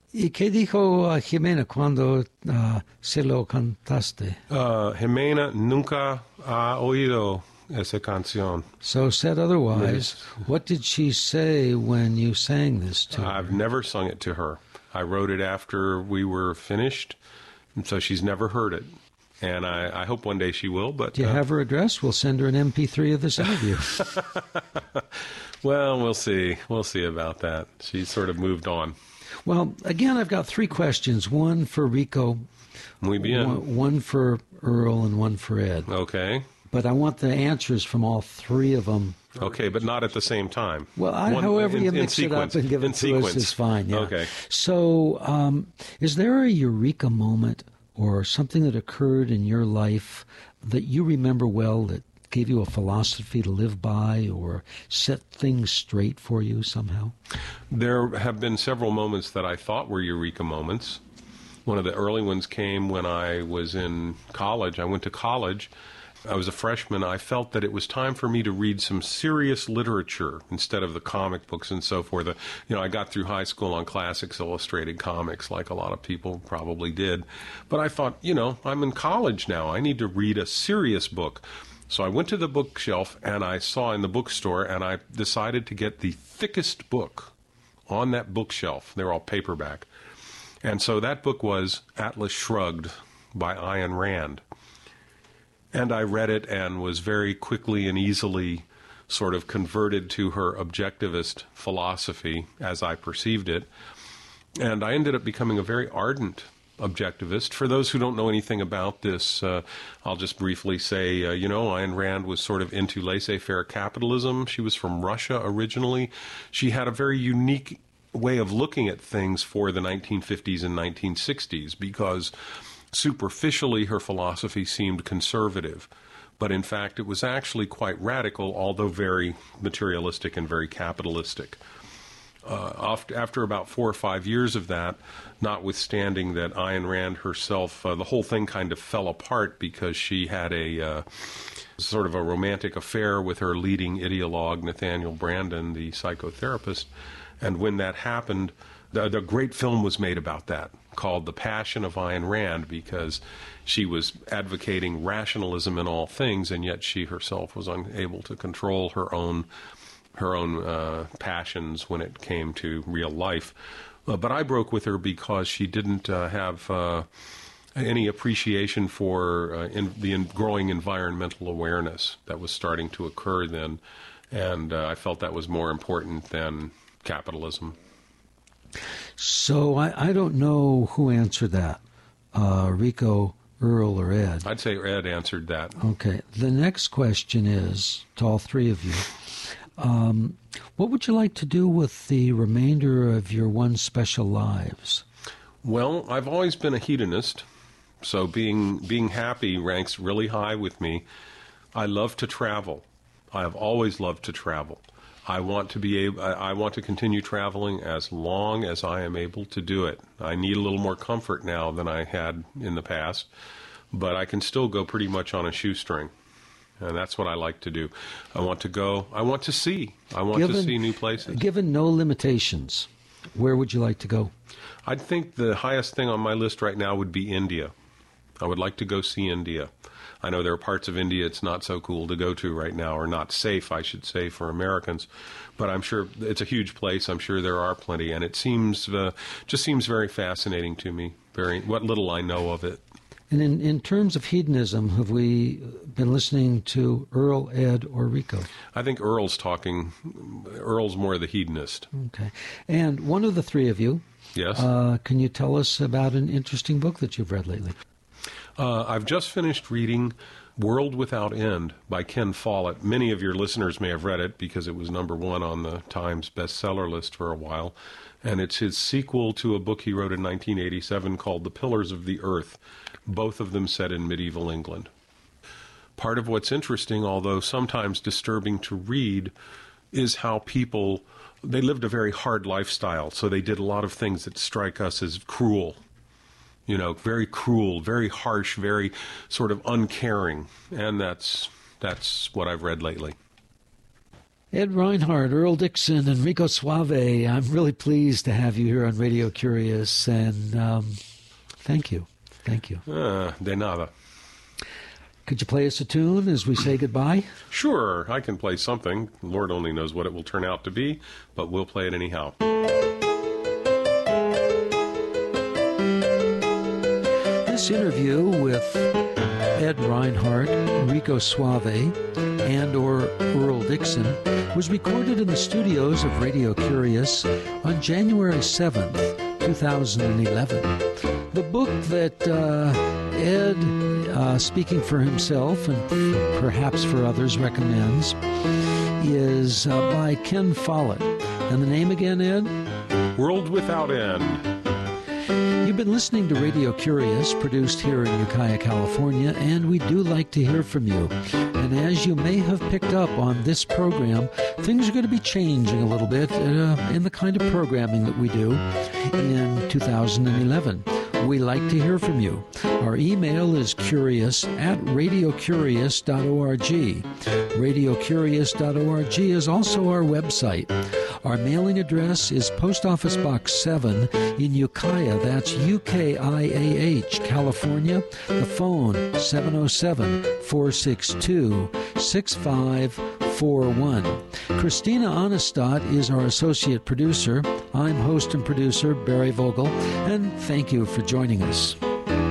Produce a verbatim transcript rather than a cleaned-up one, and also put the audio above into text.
¿Y qué dijo uh, Jimena cuando uh, se lo cantaste? Uh, Jimena nunca ha oído esa canción. So said otherwise, Yes. what did she say when you sang this to her? I've never sung it to her. I wrote it after we were finished, and so she's never heard it. And I, I hope one day she will. But Do you uh, have her address? We'll send her an M P three of this interview. Well, we'll see. We'll see about that. She's sort of moved on. Well, again, I've got three questions. One for Rico, Muy bien. one, one for Earl, and one for Ed. Okay. But I want the answers from all three of them. Okay, but not at the same time. Well, I, One- however in- you in mix sequence. it up and give it In to sequence. us is fine. Yeah. Okay. So, um, is there a eureka moment or something that occurred in your life that you remember well that gave you a philosophy to live by or set things straight for you somehow? There have been several moments that I thought were eureka moments. One of the early ones came when I was in college. I went to college. I was a freshman. I felt that it was time for me to read some serious literature instead of the comic books and so forth. You know, I got through high school on Classics Illustrated Comics, like a lot of people probably did. But I thought, you know, I'm in college now. I need to read a serious book. So I went to the bookshelf and I saw in the bookstore, and I decided to get the thickest book on that bookshelf. They're all paperback. And so that book was Atlas Shrugged by Ayn Rand. And I read it and was very quickly and easily sort of converted to her objectivist philosophy as I perceived it. And I ended up becoming a very ardent objectivist. For those who don't know anything about this, uh, I'll just briefly say, uh, you know, Ayn Rand was sort of into laissez-faire capitalism. She was from Russia originally. She had a very unique way of looking at things for the nineteen fifties and nineteen sixties because superficially her philosophy seemed conservative. But in fact, it was actually quite radical, although very materialistic and very capitalistic. Uh, after about four or five years of that, notwithstanding that Ayn Rand herself, uh, the whole thing kind of fell apart because she had a uh, sort of a romantic affair with her leading ideologue, Nathaniel Branden, the psychotherapist. And when that happened, the, the great film was made about that, called The Passion of Ayn Rand, because she was advocating rationalism in all things, and yet she herself was unable to control her own her own uh, passions when it came to real life. Uh, but I broke with her because she didn't uh, have uh, any appreciation for uh, in the in growing environmental awareness that was starting to occur then, and uh, I felt that was more important than capitalism. So I, I don't know who answered that, uh, Rico, Earl, or Ed. I'd say Ed answered that. Okay. The next question is, to all three of you, um, what would you like to do with the remainder of your one special lives? Well, I've always been a hedonist, so being being happy ranks really high with me. I love to travel. I have always loved to travel. I want to be able, I want to continue traveling as long as I am able to do it. I need a little more comfort now than I had in the past, but I can still go pretty much on a shoestring. And that's what I like to do. I want to go, I want to see. I want given, to see new places. Given no limitations, where would you like to go? I think the highest thing on my list right now would be India. I would like to go see India. I know there are parts of India it's not so cool to go to right now, or not safe, I should say, for Americans. But I'm sure it's a huge place. I'm sure there are plenty, and it seems uh, just seems very fascinating to me. Very what little I know of it. And in, in terms of hedonism, have we been listening to Earl, Ed, or Rico? I think Earl's talking. Earl's more the hedonist. Okay. And one of the three of you, yes, uh, can you tell us about an interesting book that you've read lately? Uh, I've just finished reading World Without End by Ken Follett. Many of your listeners may have read it because it was number one on the Times bestseller list for a while. And it's his sequel to a book he wrote in nineteen eighty-seven called The Pillars of the Earth, both of them set in medieval England. Part of what's interesting, although sometimes disturbing to read, is how people, they lived a very hard lifestyle, so they did a lot of things that strike us as cruel. You know, very cruel, very harsh, very sort of uncaring. And that's that's what I've read lately. Ed Reinhardt, Earl Dixon, and Rico Suave, I'm really pleased to have you here on Radio Curious, and um, thank you. Thank you. Uh, de nada. Could you play us a tune as we say goodbye? Sure, I can play something. Lord only knows what it will turn out to be, but we'll play it anyhow. This interview with Ed Reinhardt, Rico Suave, and or Earl Dixon was recorded in the studios of Radio Curious on January seventh, two thousand eleven. The book that uh, Ed, uh, speaking for himself and perhaps for others, recommends is uh, by Ken Follett. And the name again, Ed? World Without End. You've been listening to Radio Curious, produced here in Ukiah, California, and we do like to hear from you. And as you may have picked up on this program, things are going to be changing a little bit uh, in the kind of programming that we do in two thousand eleven. We like to hear from you. Our email is curious at radio curious dot org. radio curious dot org is also our website. Our mailing address is Post Office Box seven in Ukiah. That's U K I A H, California. The phone, seven oh seven, four six two, six five four one. Christina Onestad is our associate producer. I'm host and producer Barry Vogel, and thank you for joining us.